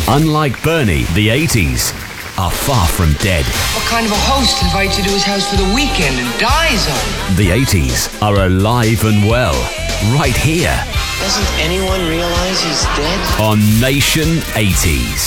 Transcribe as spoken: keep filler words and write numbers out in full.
Unlike Bernie, the eighties are far from dead. What kind of a host invites you to his house for the weekend and dies on? The eighties are alive and well, right here. Doesn't anyone realize he's dead? On Nation eighties.